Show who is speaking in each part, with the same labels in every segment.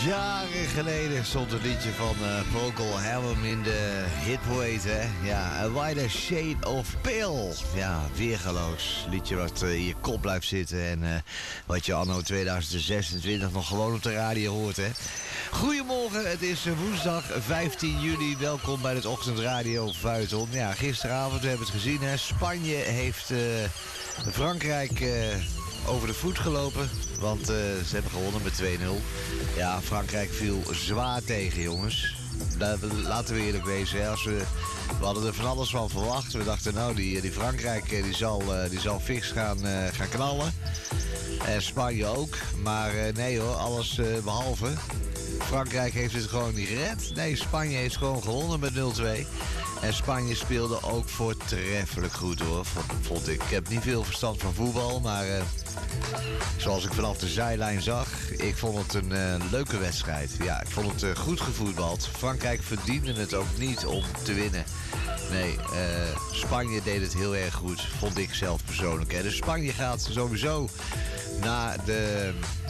Speaker 1: Jaren geleden stond het liedje van Procol Harum in de hitparade, hè? Ja, A Wider Shade of Pale. Ja, weergaloos. Liedje wat in je kop blijft zitten en wat je anno 2026 nog gewoon op de radio hoort, hè? Goedemorgen, het is woensdag 15 juli. Welkom bij het ochtendradio Vuitton. Ja, gisteravond, we hebben het gezien, hè? Spanje heeft Frankrijk over de voet gelopen. Want ze hebben gewonnen met 2-0. Ja, Frankrijk viel zwaar tegen, jongens. Laten we eerlijk wezen. Hè. We hadden er van alles van verwacht. We dachten, nou, die Frankrijk die zal fix gaan knallen. En Spanje ook. Maar nee hoor, alles behalve. Frankrijk heeft het gewoon niet gered. Nee, Spanje heeft gewoon gewonnen met 0-2. En Spanje speelde ook voortreffelijk goed, hoor, vond ik. Ik heb niet veel verstand van voetbal, maar zoals ik vanaf de zijlijn zag, ik vond het een leuke wedstrijd. Ja, ik vond het goed gevoetbald. Frankrijk verdiende het ook niet om te winnen. Nee, Spanje deed het heel erg goed, vond ik zelf persoonlijk. Hè. Dus Spanje gaat sowieso naar de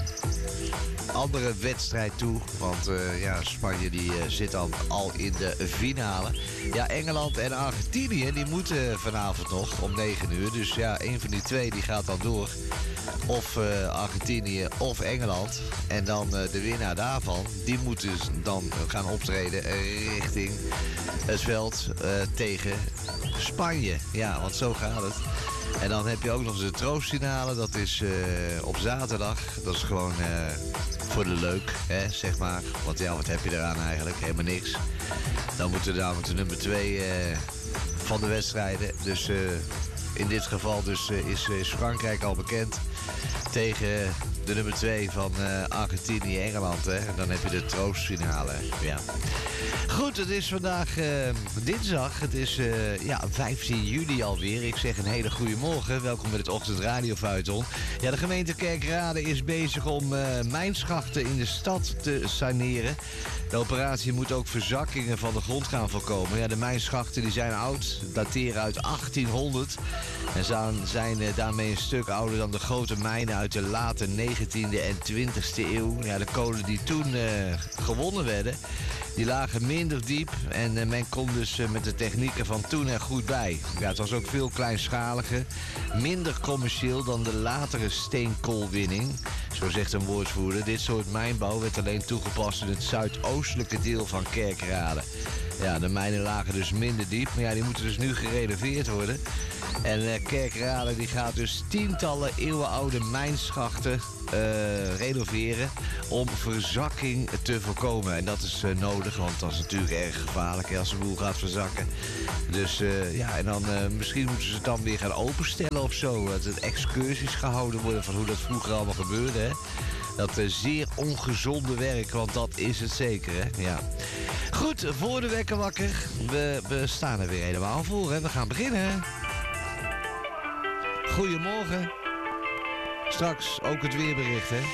Speaker 1: andere wedstrijd toe. Want ja, Spanje die zit dan al in de finale. Ja, Engeland en Argentinië die moeten vanavond nog om 9 uur. Dus ja, een van die twee die gaat dan door. Of Argentinië of Engeland. En dan de winnaar daarvan, die moet dus dan gaan optreden richting het veld tegen Spanje. Ja, want zo gaat het. En dan heb je ook nog eens de troostfinale. Dat is op zaterdag. Dat is gewoon voor de leuk, hè, zeg maar. Want ja, wat heb je eraan eigenlijk? Helemaal niks. Dan moet er namelijk de nummer 2 van de wedstrijden. Dus in dit geval dus, is Frankrijk al bekend tegen de nummer 2 van Argentinië-Engeland. En dan heb je de troostfinale. Ja. Goed, het is vandaag dinsdag. Het is 15 juli alweer. Ik zeg een hele goede morgen. Welkom bij het ochtendradio Vuitton. Ja, de gemeente Kerkrade is bezig om mijnschachten in de stad te saneren. De operatie moet ook verzakkingen van de grond gaan voorkomen. Ja, de mijnschachten die zijn oud, dateren uit 1800. En zijn daarmee een stuk ouder dan de grote mijnen uit de late 19e en 20e eeuw. Ja, de kolen die toen gewonnen werden, die lagen minder diep en men kon dus met de technieken van toen er goed bij. Ja, het was ook veel kleinschaliger, minder commercieel dan de latere steenkoolwinning. Zo zegt een woordvoerder. Dit soort mijnbouw werd alleen toegepast in het zuidoostelijke deel van Kerkrade. Ja, de mijnen lagen dus minder diep, maar ja, die moeten dus nu gerenoveerd worden. En Kerkrade die gaat dus tientallen eeuwenoude mijnschachten renoveren om verzakking te voorkomen. En dat is nodig, want dat is natuurlijk erg gevaarlijk, hè, als de boel gaat verzakken. Dus ja, en dan misschien moeten ze het dan weer gaan openstellen of zo. Dat er excursies gehouden worden van hoe dat vroeger allemaal gebeurde, hè. Dat zeer ongezonde werk, want dat is het zeker, hè. Ja. Goed, voor de wekker wakker. We staan er weer helemaal voor, hè. We gaan beginnen. Goedemorgen. Straks ook het weerbericht, hè.